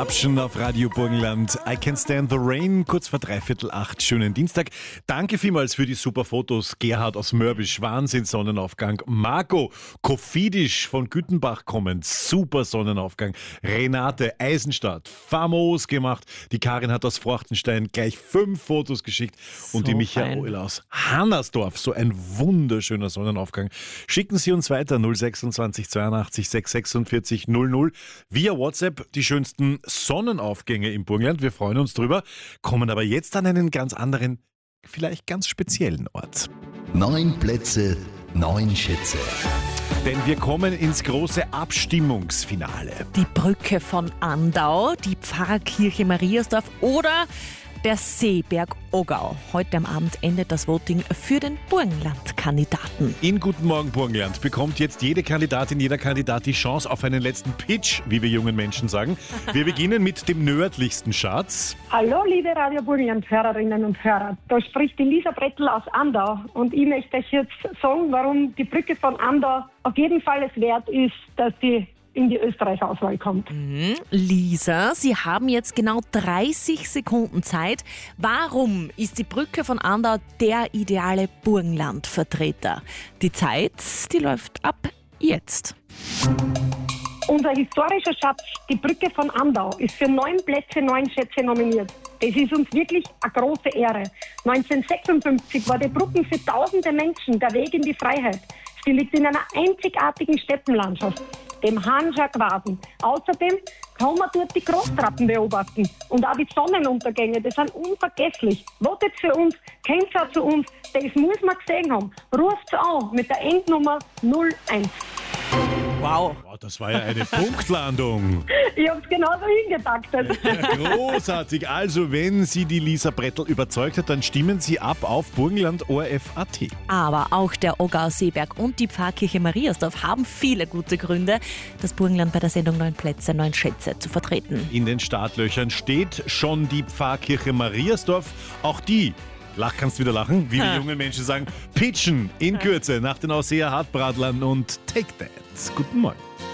Eruption auf Radio Burgenland. I Can Stand the Rain, kurz vor 7:45. Schönen Dienstag. Danke vielmals für die super Fotos. Gerhard aus Mörbisch, Wahnsinn Sonnenaufgang. Marco Kofidisch von Güttenbach kommend, super Sonnenaufgang. Renate Eisenstadt, famos gemacht. Die Karin hat aus Frochtenstein gleich 5 Fotos geschickt. Und die Michael aus Hannersdorf, so ein wunderschöner Sonnenaufgang. Schicken Sie uns weiter 026 82 646 00 via WhatsApp die schönsten Sonnenaufgänge im Burgenland. Wir freuen uns drüber, kommen aber jetzt an einen ganz anderen, vielleicht ganz speziellen Ort. 9 Plätze, 9 Schätze. Denn wir kommen ins große Abstimmungsfinale. Die Brücke von Andau, die Pfarrkirche Mariasdorf oder der Seeberg Ogau. Heute am Abend endet das Voting für den Burgenland-Kandidaten. In Guten Morgen Burgenland bekommt jetzt jede Kandidatin, jeder Kandidat die Chance auf einen letzten Pitch, wie wir jungen Menschen sagen. Wir beginnen mit dem nördlichsten Schatz. Hallo liebe Radio Burgenland-Hörerinnen und Hörer, da spricht die Lisa Brettel aus Andau und ich möchte euch jetzt sagen, warum die Brücke von Andau auf jeden Fall es wert ist, dass die in die Österreich-Auswahl kommt. Lisa, Sie haben jetzt genau 30 Sekunden Zeit. Warum ist die Brücke von Andau der ideale Burgenland-Vertreter? Die Zeit, die läuft ab jetzt. Unser historischer Schatz, die Brücke von Andau, ist für 9 Plätze, 9 Schätze nominiert. Das ist uns wirklich eine große Ehre. 1956 war die Brücke für tausende Menschen der Weg in die Freiheit. Sie liegt in einer einzigartigen Steppenlandschaft, dem Hanscher Quasen. Außerdem kann man dort die Großtrappen beobachten und auch die Sonnenuntergänge, die sind unvergesslich. Votet für uns, kommt auch zu uns, das muss man gesehen haben. Ruft an mit der Endnummer 01. Wow. Wow, das war ja eine Punktlandung. Ich habe es genauso hingetaktet. Ja, großartig. Also, wenn Sie die Lisa Brettel überzeugt hat, dann stimmen Sie ab auf Burgenland.orf.at. Aber auch der Ogau, Seeberg und die Pfarrkirche Mariasdorf haben viele gute Gründe, das Burgenland bei der Sendung 9 Plätze, 9 Schätze zu vertreten. In den Startlöchern steht schon die Pfarrkirche Mariasdorf. Auch die, kannst wieder lachen, wie wir jungen Menschen sagen, pitchen in Kürze nach den Ausseer Hartbradlern und Take That. Guten Morgen.